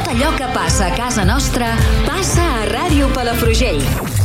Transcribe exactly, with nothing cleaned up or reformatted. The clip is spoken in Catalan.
allò que passa a casa nostra passa a Ràdio Palafrugell.